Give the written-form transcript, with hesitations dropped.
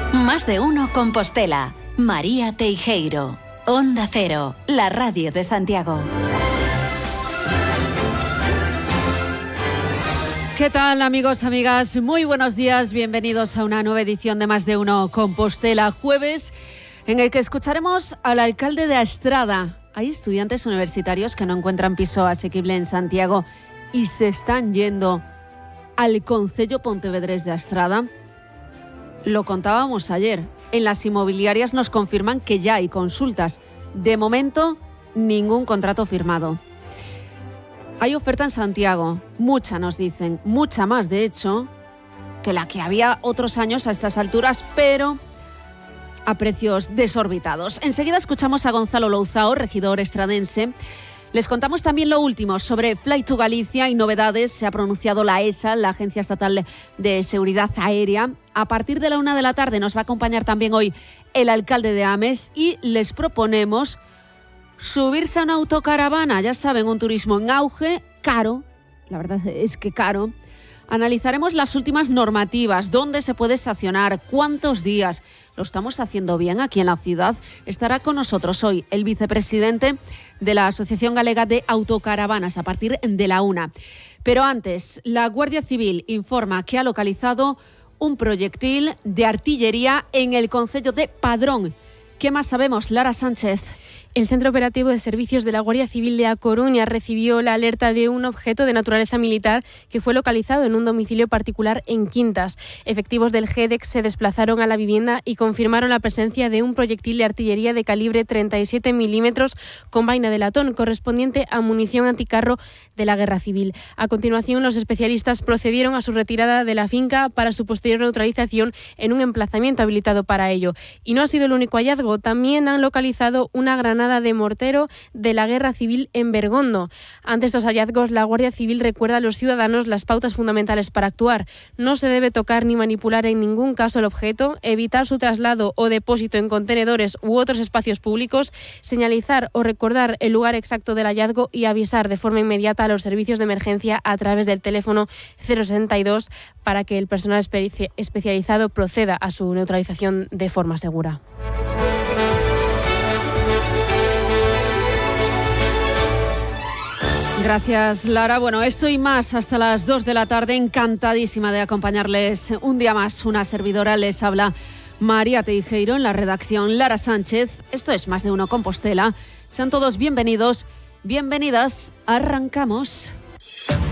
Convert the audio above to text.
Más de uno Compostela. María Teijeiro. Onda Cero, la radio de Santiago. ¿Qué tal, amigos, amigas? Muy buenos días, bienvenidos a una nueva edición de Más de uno Compostela, jueves, en el que escucharemos al alcalde de Astrada. Hay estudiantes universitarios que no encuentran piso asequible en Santiago y se están yendo al concello pontevedrés de Astrada. Lo contábamos ayer. En las inmobiliarias nos confirman que ya hay consultas. De momento, ningún contrato firmado. Hay oferta en Santiago, mucha nos dicen, mucha más de hecho que la que había otros años a estas alturas, pero a precios desorbitados. Enseguida escuchamos a Gonzalo Louzao, regidor estradense. Les contamos también lo último sobre Fly to Galicia y novedades. Se ha pronunciado la ESA, la Agencia Estatal de Seguridad Aérea. A partir de la 1 de la tarde nos va a acompañar también hoy el alcalde de Ames y les proponemos subirse a una autocaravana. Ya saben, un turismo en auge, caro, la verdad es que caro. Analizaremos las últimas normativas, dónde se puede estacionar, cuántos días. ¿Lo estamos haciendo bien aquí en la ciudad? Estará con nosotros hoy el vicepresidente de la Asociación Galega de Autocaravanas a partir de la 1. Pero antes, la Guardia Civil informa que ha localizado un proyectil de artillería en el concello de Padrón. ¿Qué más sabemos, Lara Sánchez? El Centro Operativo de Servicios de la Guardia Civil de A Coruña recibió la alerta de un objeto de naturaleza militar que fue localizado en un domicilio particular en Quintas. Efectivos del GEDEC se desplazaron a la vivienda y confirmaron la presencia de un proyectil de artillería de calibre 37 milímetros con vaina de latón, correspondiente a munición anticarro de la Guerra Civil. A continuación, los especialistas procedieron a su retirada de la finca para su posterior neutralización en un emplazamiento habilitado para ello. Y no ha sido el único hallazgo, también han localizado una granada de mortero de la Guerra Civil en Bergondo. Ante estos hallazgos, la Guardia Civil recuerda a los ciudadanos las pautas fundamentales para actuar. No se debe tocar ni manipular en ningún caso el objeto, evitar su traslado o depósito en contenedores u otros espacios públicos, señalizar o recordar el lugar exacto del hallazgo y avisar de forma inmediata a los servicios de emergencia a través del teléfono 062 para que el personal especializado proceda a su neutralización de forma segura. Gracias, Lara. Bueno, esto y más hasta las 2 de la tarde. Encantadísima de acompañarles un día más. Una servidora les habla, María Teijeiro, en la redacción Lara Sánchez. Esto es Más de uno Compostela. Sean todos bienvenidos, bienvenidas. Arrancamos.